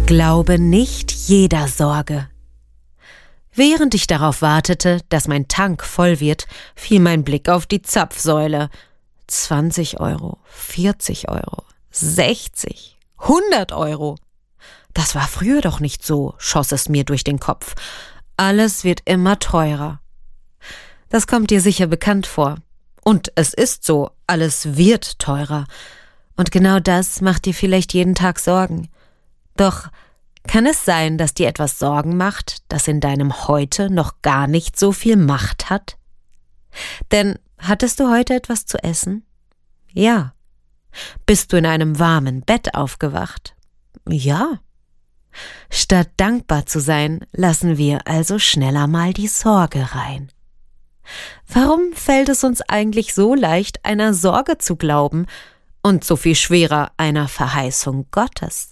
Glaube nicht jeder Sorge. Während ich darauf wartete, dass mein Tank voll wird, fiel mein Blick auf die Zapfsäule. 20 Euro, 40 Euro, 60, 100 Euro. Das war früher doch nicht so, schoss es mir durch den Kopf. Alles wird immer teurer. Das kommt dir sicher bekannt vor. Und es ist so, alles wird teurer. Und genau das macht dir vielleicht jeden Tag Sorgen. Doch kann es sein, dass dir etwas Sorgen macht, das in deinem Heute noch gar nicht so viel Macht hat? Denn hattest du heute etwas zu essen? Ja. Bist du in einem warmen Bett aufgewacht? Ja. Statt dankbar zu sein, lassen wir also schneller mal die Sorge rein. Warum fällt es uns eigentlich so leicht, einer Sorge zu glauben und so viel schwerer einer Verheißung Gottes?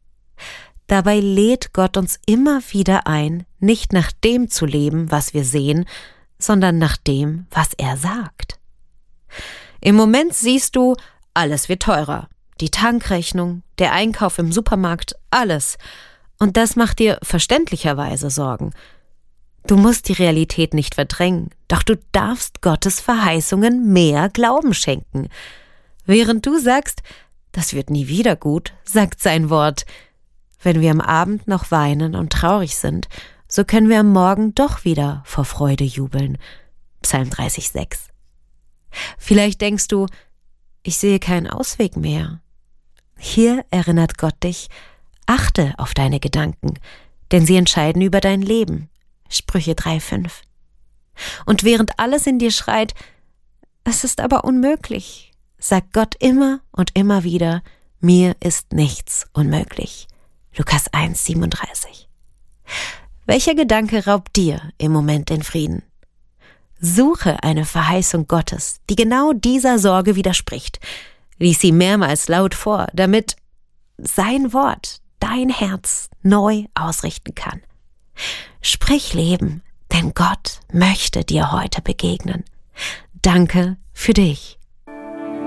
Dabei lädt Gott uns immer wieder ein, nicht nach dem zu leben, was wir sehen, sondern nach dem, was er sagt. Im Moment siehst du, alles wird teurer. Die Tankrechnung, der Einkauf im Supermarkt, alles. Und das macht dir verständlicherweise Sorgen. Du musst die Realität nicht verdrängen, doch du darfst Gottes Verheißungen mehr Glauben schenken. Während du sagst, das wird nie wieder gut, sagt sein Wort: Wenn wir am Abend noch weinen und traurig sind, so können wir am Morgen doch wieder vor Freude jubeln. Psalm 30,6. Vielleicht denkst du, ich sehe keinen Ausweg mehr. Hier erinnert Gott dich: Achte auf deine Gedanken, denn sie entscheiden über dein Leben. Sprüche 3,5. Und während alles in dir schreit, es ist aber unmöglich, sagt Gott immer und immer wieder: Mir ist nichts unmöglich. Lukas 1,37. Welcher Gedanke raubt dir im Moment den Frieden? Suche eine Verheißung Gottes, die genau dieser Sorge widerspricht. Lies sie mehrmals laut vor, damit sein Wort dein Herz neu ausrichten kann. Sprich Leben, denn Gott möchte dir heute begegnen. Danke für dich.